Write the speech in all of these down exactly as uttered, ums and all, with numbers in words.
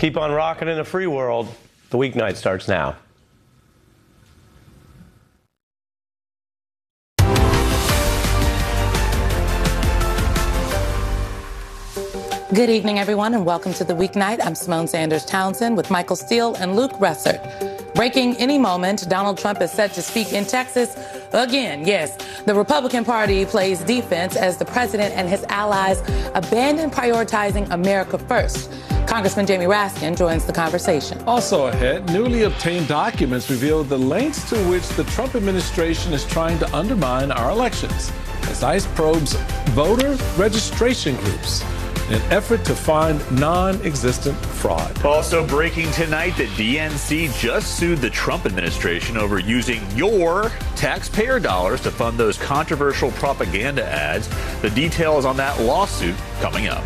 Keep on rocking in a free world. The weeknight starts now. Good evening, everyone, and welcome to The Weeknight. I'm Simone Sanders Townsend with Michael Steele and Luke Ressert. Breaking any moment, Donald Trump is set to speak in Texas again. Yes, the Republican Party plays defense as the president and his allies abandon prioritizing America first. Congressman Jamie Raskin joins the conversation. Also ahead, newly obtained documents reveal the lengths to which the Trump administration is trying to undermine our elections as ICE probes voter registration groups in an effort to find non-existent fraud. Also breaking tonight, the D N C just sued the Trump administration over using your taxpayer dollars to fund those controversial propaganda ads. The details on that lawsuit coming up.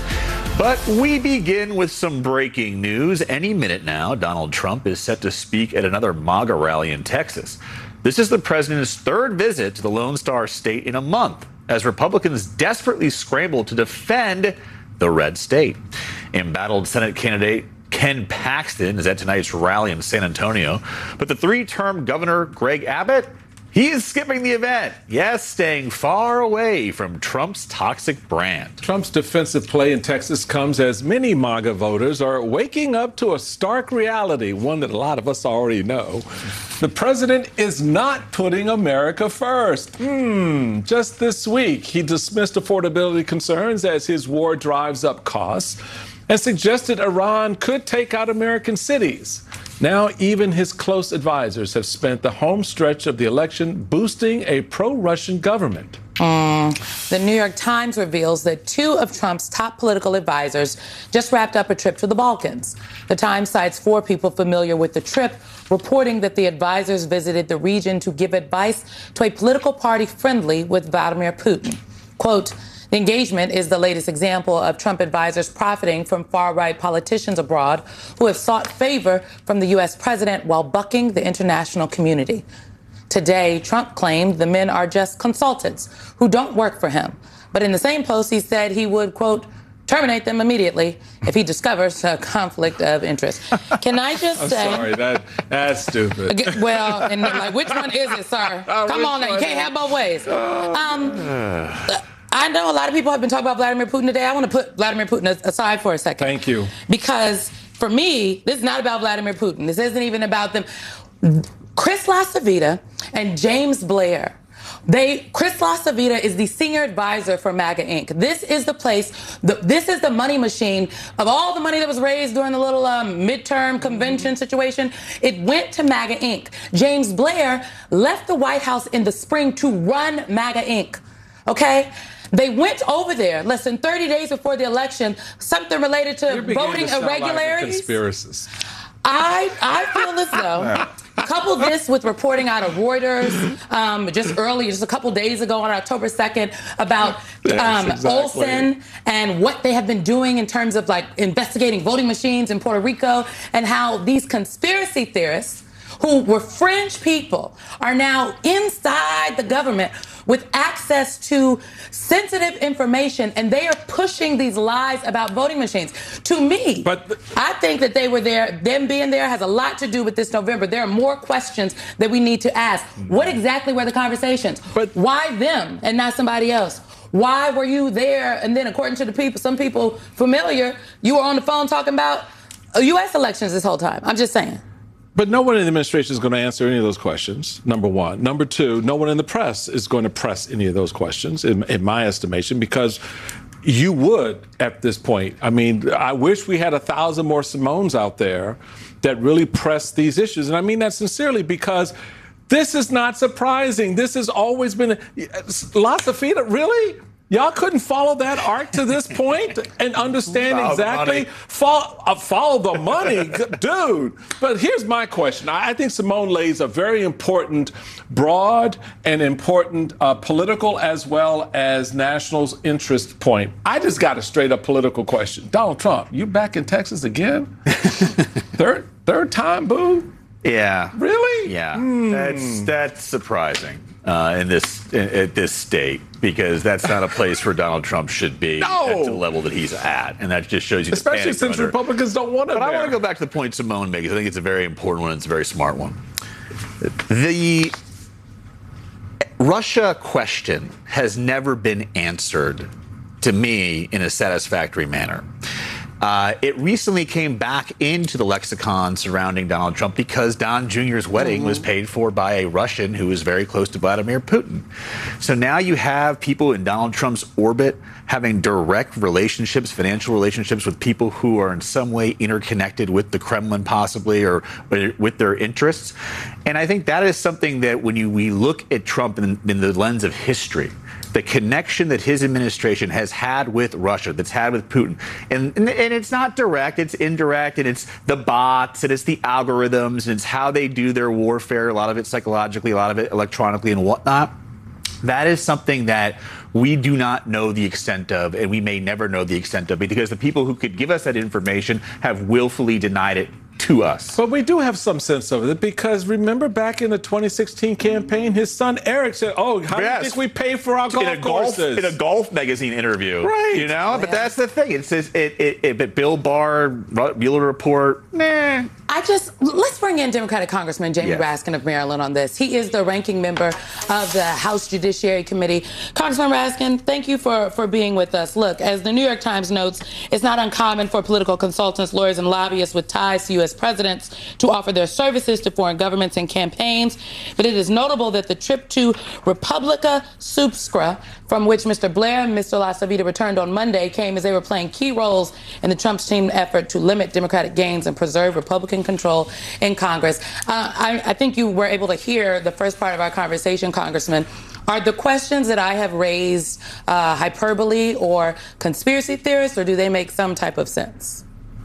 But we begin with some breaking news. Any minute now, Donald Trump is set to speak at another MAGA rally in Texas. This is the president's third visit to the Lone Star State in a month, as Republicans desperately scramble to defend the red state. Embattled Senate candidate Ken Paxton is at tonight's rally in San Antonio, but the three-term governor Greg Abbott, he is skipping the event. Yes, staying far away from Trump's toxic brand. Trump's defensive play in Texas comes as many MAGA voters are waking up to a stark reality, one that a lot of us already know. The president is not putting America first. Hmm. Just this week, he dismissed affordability concerns as his war drives up costs and suggested Iran could take out American cities. Now, even his close advisors have spent the home stretch of the election boosting a pro-Russian government. Mm. The New York Times reveals that two of Trump's top political advisors just wrapped up a trip to the Balkans. The Times cites four people familiar with the trip, reporting that the advisors visited the region to give advice to a political party friendly with Vladimir Putin. Quote, the engagement is the latest example of Trump advisors profiting from far-right politicians abroad who have sought favor from the U S president while bucking the international community. Today, Trump claimed the men are just consultants who don't work for him. But in the same post, he said he would, quote, terminate them immediately if he discovers a conflict of interest. Can I just I'm say... I'm sorry, that, that's stupid. Well, and like, which one is it, sir? Oh, Come on now, you can't have both ways. Um... I know a lot of people have been talking about Vladimir Putin today. I want to put Vladimir Putin aside for a second. Thank you. Because for me, this is not about Vladimir Putin. This isn't even about them. Chris LaCivita and James Blair, they, Chris LaCivita is the senior advisor for MAGA Incorporated. This is the place, the, this is the money machine of all the money that was raised during the little um, midterm convention situation. It went to MAGA Incorporated. James Blair left the White House in the spring to run MAGA Incorporated. Okay? They went over there less than thirty days before the election, something related to voting to irregularities. Like conspiracists. I, I feel as though, couple this with reporting out of Reuters um, just earlier, just a couple days ago on October second, about um, exactly. Olson and what they have been doing in terms of like investigating voting machines in Puerto Rico, and how these conspiracy theorists who were fringe people are now inside the government with access to sensitive information, and they are pushing these lies about voting machines. To me, but the- I think that they were there, them being there has a lot to do with this November. There are more questions that we need to ask. What exactly were the conversations? But why them and not somebody else? Why were you there? And then according to the people, some people familiar, you were on the phone talking about U S elections this whole time. I'm just saying. But no one in the administration is going to answer any of those questions, number one. Number two, no one in the press is going to press any of those questions, in, in my estimation, because you would at this point. I mean, I wish we had a thousand more Simones out there that really press these issues. And I mean that sincerely, because this is not surprising. This has always been... LaCivita, really? Y'all couldn't follow that arc to this point and understand follow exactly, follow, uh, follow the money, dude. But here's my question. I, I think Simone lays a very important, broad and important uh, political as well as national interest point. I just got a straight up political question. Donald Trump, you back in Texas again? third, third time, boo? Yeah. Really? Yeah. Mm. That's, that's surprising. uh, in this in, at this state, because that's not a place where Donald Trump should be No. at the level that he's at, and that just shows you, the Especially panic since under. Republicans don't want it. But I there. want to go back to the point Simone made, because I think it's a very important one. And it's a very smart one. The Russia question has never been answered to me in a satisfactory manner. Uh, it recently came back into the lexicon surrounding Donald Trump because Don Junior's wedding mm-hmm. was paid for by a Russian who was very close to Vladimir Putin. So now you have people in Donald Trump's orbit having direct relationships, financial relationships with people who are in some way interconnected with the Kremlin possibly, or, or with their interests. And I think that is something that when you we look at Trump in, in the lens of history, the connection that his administration has had with Russia, that's had with Putin. And, and, and it's not direct, it's indirect, and it's the bots, and it's the algorithms, and it's how they do their warfare, a lot of it psychologically, a lot of it electronically and whatnot. That is something that we do not know the extent of, and we may never know the extent of, because the people who could give us that information have willfully denied it to us. But we do have some sense of it, because remember back in the twenty sixteen campaign, his son Eric said, oh, how Yes. do you think we pay for our golf in a golf, courses? in a golf magazine interview. Right. You know, but that's the thing. It says, it, it, it, but Bill Barr, Mueller report, nah. I just, let's bring in Democratic Congressman Jamie Yes. Raskin of Maryland on this. He is the ranking member of the House Judiciary Committee. Congressman Raskin, thank you for, for being with us. Look, as the New York Times notes, it's not uncommon for political consultants, lawyers, and lobbyists with ties to U S presidents to offer their services to foreign governments and campaigns. But it is notable that the trip to Republica Subscra, from which Mister Blair and Mister LaSavita returned on Monday, came as they were playing key roles in the Trump team effort to limit Democratic gains and preserve Republican control in Congress. Uh, I, I think you were able to hear the first part of our conversation, Congressman. Are the questions that I have raised uh, hyperbole or conspiracy theorists, or do they make some type of sense?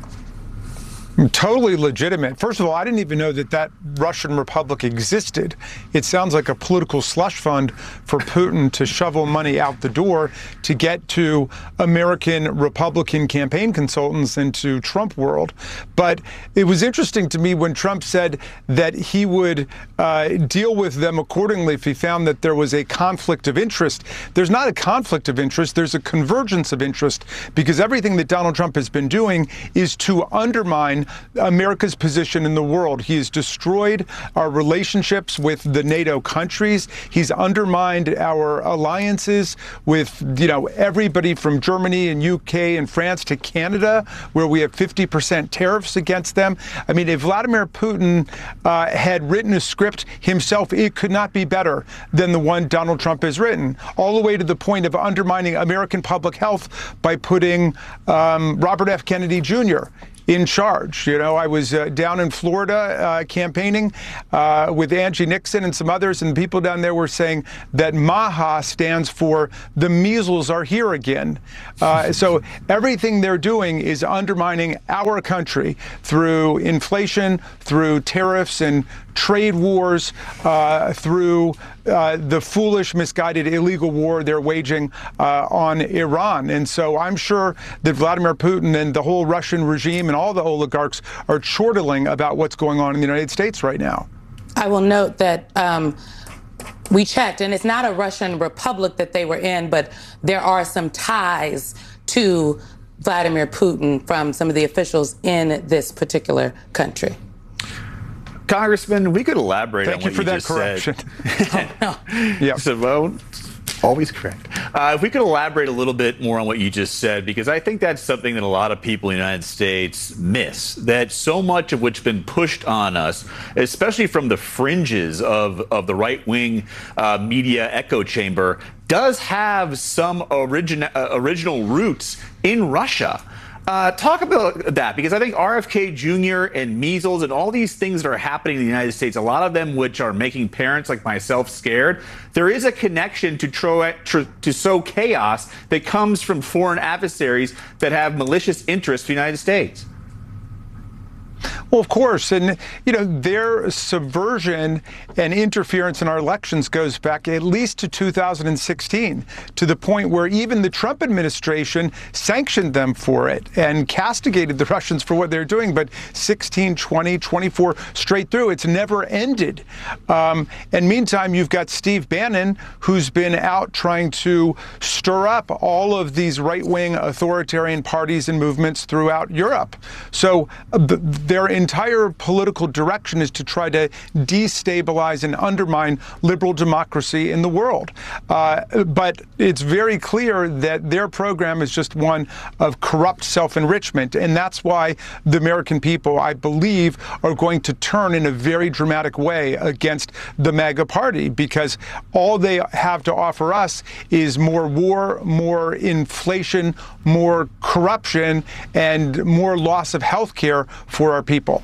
Totally legitimate. First of all, I didn't even know that that Russian Republic existed. It sounds like a political slush fund for Putin to shovel money out the door to get to American Republican campaign consultants into Trump world. But it was interesting to me when Trump said that he would uh, deal with them accordingly if he found that there was a conflict of interest. There's not a conflict of interest. There's a convergence of interest, because everything that Donald Trump has been doing is to undermine America's position in the world. He has destroyed our relationships with the NATO countries. He's undermined our alliances with, you know, everybody from Germany and U K and France to Canada, where we have fifty percent tariffs against them. I mean, if Vladimir Putin uh, had written a script himself, it could not be better than the one Donald Trump has written, all the way to the point of undermining American public health by putting um, Robert F. Kennedy Junior in charge. You know, I was uh, down in Florida uh, campaigning uh, with Angie Nixon and some others, and people down there were saying that MAHA stands for the measles are here again. Uh, so everything they're doing is undermining our country through inflation, through tariffs and trade wars, uh, through uh, the foolish, misguided, illegal war they're waging uh, on Iran. And so I'm sure that Vladimir Putin and the whole Russian regime and all the oligarchs are chortling about what's going on in the United States right now. I will note that um, we checked, and it's not a Russian republic that they were in, but there are some ties to Vladimir Putin from some of the officials in this particular country. Congressman, we could elaborate Thank on you what for you that just correction. said. Oh, no. Yeah. Simone, always correct. Uh, if we could elaborate a little bit more on what you just said, because I think that's something that a lot of people in the United States miss, that so much of what's been pushed on us, especially from the fringes of, of the right-wing uh, media echo chamber, does have some origin, uh, original roots in Russia. Uh, talk about that, because I think R F K Junior and measles and all these things that are happening in the United States, a lot of them which are making parents like myself scared, there is a connection to, tro- tr- to sow chaos that comes from foreign adversaries that have malicious interests for the United States. Well, of course. And, you know, their subversion and interference in our elections goes back at least to two thousand sixteen, to the point where even the Trump administration sanctioned them for it and castigated the Russians for what they're doing. But sixteen, twenty, twenty-four straight through, it's never ended. Um, and meantime, you've got Steve Bannon, who's been out trying to stir up all of these right-wing authoritarian parties and movements throughout Europe. So uh, their entire political direction is to try to destabilize and undermine liberal democracy in the world. Uh, but it's very clear that their program is just one of corrupt self-enrichment. And that's why the American people, I believe, are going to turn in a very dramatic way against the MAGA party, because all they have to offer us is more war, more inflation, more corruption, and more loss of health care for our people.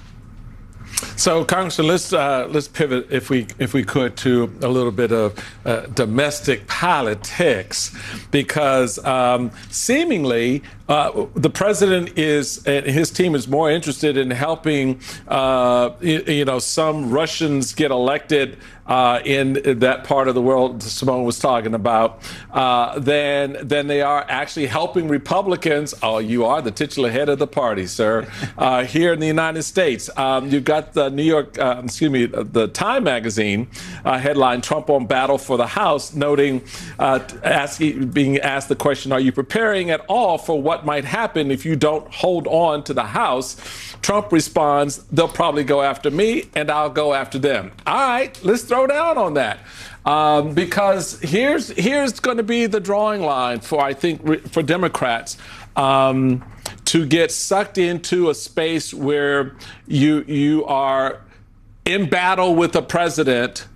So, Congressman, let's uh, let's pivot, if we if we could, to a little bit of uh, domestic politics, because um, seemingly uh, the president is and his team is more interested in helping uh, you, you know some Russians get elected uh, in that part of the world Simone was talking about uh, than than they are actually helping Republicans. Oh, you are the titular head of the party, sir. Uh, here in the United States, um, you've got the New York, uh, excuse me, the Time magazine uh, headline, Trump on battle for the House, noting, uh, asking, being asked the question, are you preparing at all for what might happen if you don't hold on to the House? Trump responds, they'll probably go after me and I'll go after them. All right, let's throw down on that. Um, because here's, here's going to be the drawing line for, I think, for Democrats. Um, to get sucked into a space where you you are in battle with the president,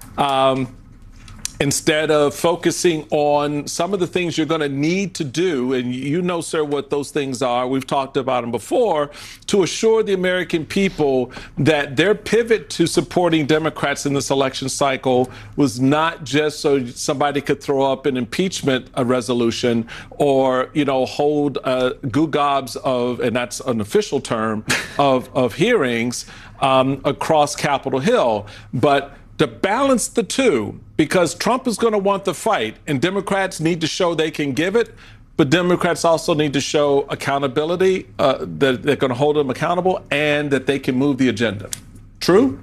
um, instead of focusing on some of the things you're going to need to do, and you know, sir, what those things are. We've talked about them before, to assure the American people that their pivot to supporting Democrats in this election cycle was not just so somebody could throw up an impeachment a resolution or, you know, hold uh, goo-gobs of, and that's an official term, of, of hearings um, across Capitol Hill. But to balance the two, because Trump is going to want the fight, and Democrats need to show they can give it, but Democrats also need to show accountability, uh, that they're going to hold them accountable, and that they can move the agenda. True?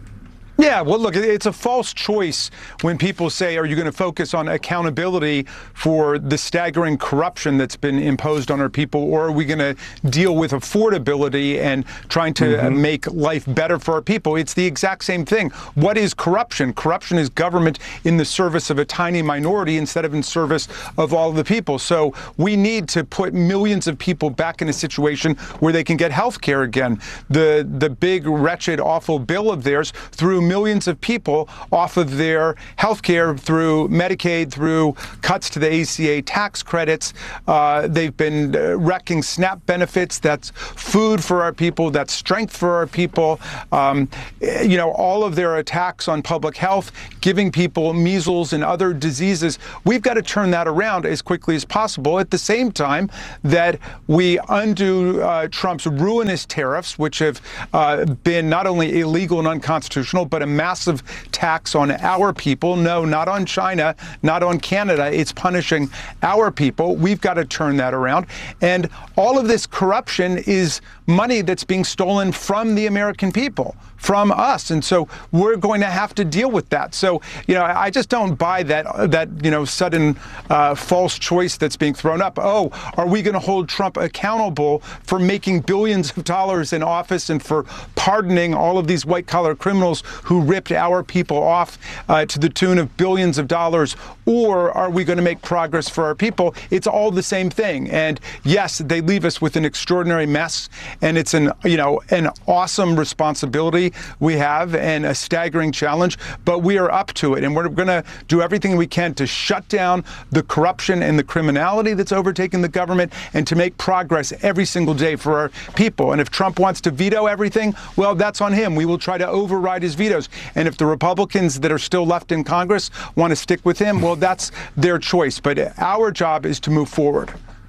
Yeah, well, look, it's a false choice when people say, are you going to focus on accountability for the staggering corruption that's been imposed on our people, or are we going to deal with affordability and trying to mm-hmm. make life better for our people? It's the exact same thing. What is corruption? Corruption is government in the service of a tiny minority instead of in service of all of the people. So we need to put millions of people back in a situation where they can get health care again. The, the big, wretched, awful bill of theirs threw millions of people off of their health care through Medicaid, through cuts to the A C A tax credits. Uh, they've been uh, wrecking SNAP benefits. That's food for our people. That's strength for our people. Um, you know, all of their attacks on public health, giving people measles and other diseases. We've got to turn that around as quickly as possible, at the same time that we undo uh, Trump's ruinous tariffs, which have uh, been not only illegal and unconstitutional, but a massive tax on our people. No, not on China, not on Canada. It's punishing our people. We've got to turn that around. And all of this corruption is money that's being stolen from the American people, from us. And so we're going to have to deal with that. So, you know, I just don't buy that, that you know, sudden uh, false choice that's being thrown up. Oh, are we going to hold Trump accountable for making billions of dollars in office and for pardoning all of these white-collar criminals who ripped our people off uh, to the tune of billions of dollars? Or are we going to make progress for our people? It's all the same thing. And yes, they leave us with an extraordinary mess, and it's an, you know, an awesome responsibility we have and a staggering challenge, but we are up to it. And we're going to do everything we can to shut down the corruption and the criminality that's overtaken the government, and to make progress every single day for our people. And if Trump wants to veto everything, well, that's on him. We will try to override his vetoes. And if the Republicans that are still left in Congress want to stick with him, well, that's their choice. But our job is to move forward.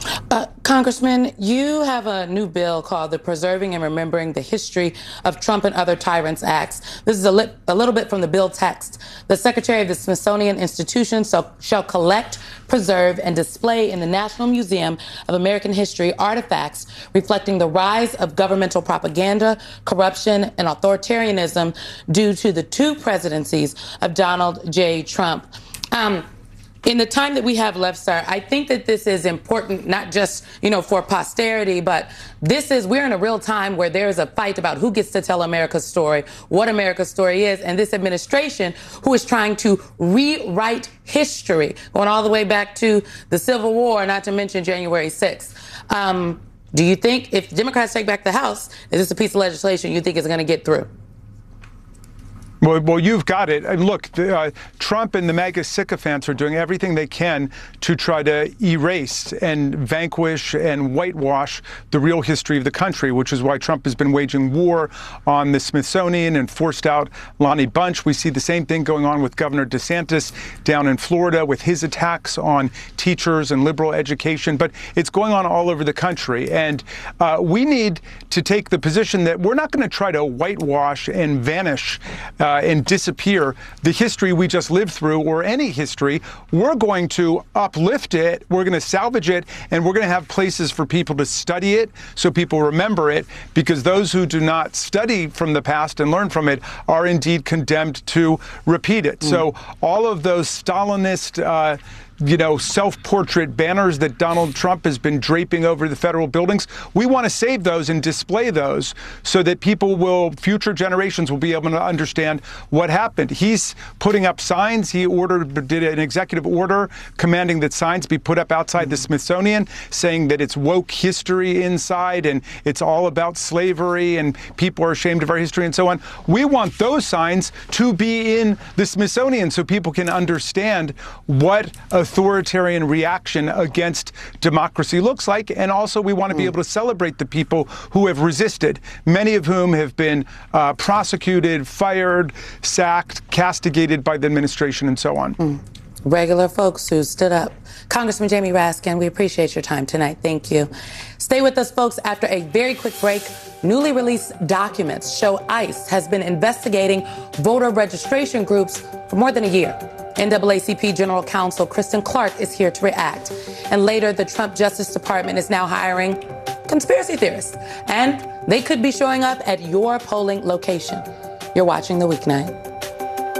Uh, Congressman, you have a new bill called the Preserving and Remembering the History of Trump and Other Tyrants Acts. This is a, li- a little bit from the bill text. The Secretary of the Smithsonian Institution so, shall collect, preserve, and display in the National Museum of American History artifacts reflecting the rise of governmental propaganda, corruption, and authoritarianism due to the two presidencies of Donald J. Trump. Um, In the time that we have left, sir, I think that this is important, not just, you know, for posterity, but this is, we're in a real time where there is a fight about who gets to tell America's story, what America's story is, and this administration who is trying to rewrite history, going all the way back to the Civil War, not to mention January sixth. Um, do you think if Democrats take back the House, is this a piece of legislation you think is going to get through? Well, well, you've got it. And look, the, uh, Trump and the MAGA sycophants are doing everything they can to try to erase and vanquish and whitewash the real history of the country, which is why Trump has been waging war on the Smithsonian and forced out Lonnie Bunch. We see the same thing going on with Governor DeSantis down in Florida with his attacks on teachers and liberal education. But it's going on all over the country. And uh, we need to take the position that we're not going to try to whitewash and vanish uh, and disappear the history we just lived through, or any history. We're going to uplift it, we're going to salvage it, and we're going to have places for people to study it so people remember it, because those who do not study from the past and learn from it are indeed condemned to repeat it. Mm. So all of those Stalinist uh, you know, self-portrait banners that Donald Trump has been draping over the federal buildings, we want to save those and display those so that people will, future generations will be able to understand what happened. He's putting up signs. He ordered, did an executive order commanding that signs be put up outside the Smithsonian, saying that it's woke history inside and it's all about slavery and people are ashamed of our history and so on. We want those signs to be in the Smithsonian so people can understand what authoritarian reaction against democracy looks like. And also we want to be able to celebrate the people who have resisted, many of whom have been uh, prosecuted, fired, sacked, castigated by the administration and so on. Mm. Regular folks who stood up. Congressman Jamie Raskin, we appreciate your time tonight. Thank you. Stay with us, folks. After a very quick break, newly released documents show ICE has been investigating voter registration groups for more than a year. N double A C P General Counsel Kristen Clarke is here to react. And later, the Trump Justice Department is now hiring conspiracy theorists. And they could be showing up at your polling location. You're watching The Weeknight.